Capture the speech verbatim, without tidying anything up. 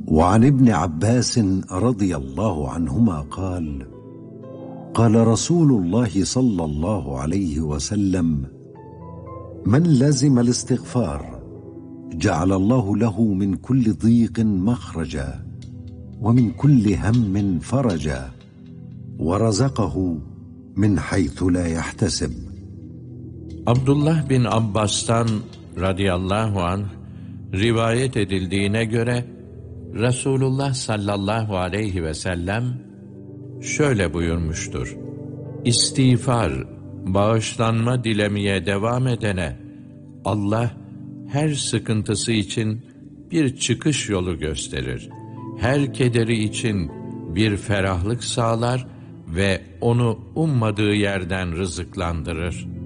وعن ابن عباس رضي الله عنهما قال قال رسول الله صلى الله عليه وسلم من لزم الاستغفار جعل الله له من كل ضيق مخرجا ومن كل هم فرجا ورزقه من حيث لا يحتسب. Abdullah bin Abbas'tan radıyallahu anh rivayet edildiğine göre Resulullah sallallahu aleyhi ve sellem şöyle buyurmuştur: İstiğfar, bağışlanma dilemeye devam edene Allah her sıkıntısı için bir çıkış yolu gösterir. Her kederi için bir ferahlık sağlar ve onu ummadığı yerden rızıklandırır.